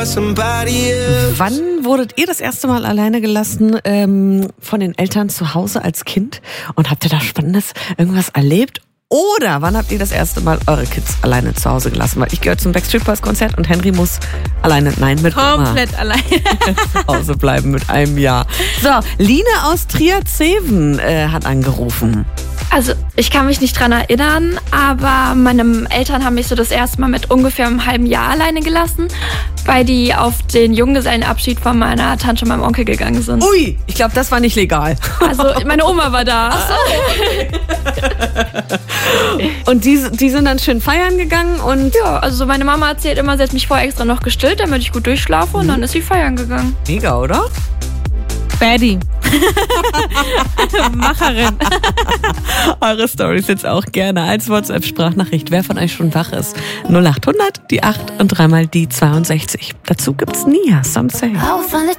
Wann wurdet ihr das erste Mal alleine gelassen von den Eltern zu Hause als Kind? Und habt ihr da Spannendes irgendwas erlebt? Oder wann habt ihr das erste Mal eure Kids alleine zu Hause gelassen? Weil ich gehöre zum Backstreet Boys Konzert und Henry muss mit Oma komplett alleine zu Hause bleiben mit einem Jahr. So, Line aus Trier-Zeven hat angerufen. Also ich kann mich nicht dran erinnern, aber meine Eltern haben mich so das erste Mal mit ungefähr einem halben Jahr alleine gelassen, weil die auf den Junggesellenabschied von meiner Tante und meinem Onkel gegangen sind. Ui, ich glaube, das war nicht legal. Also meine Oma war da. Ach so. Und die sind dann schön feiern gegangen und... Ja, also meine Mama erzählt immer, sie hat mich vorher extra noch gestillt, damit ich gut durchschlafe und dann ist sie feiern gegangen. Mega, oder? Baddie. Macherin. Eure Storys jetzt auch gerne als WhatsApp-Sprachnachricht. Wer von euch schon wach ist? 0800, die 8 und dreimal die 62. Dazu gibt's Nia, Some Say.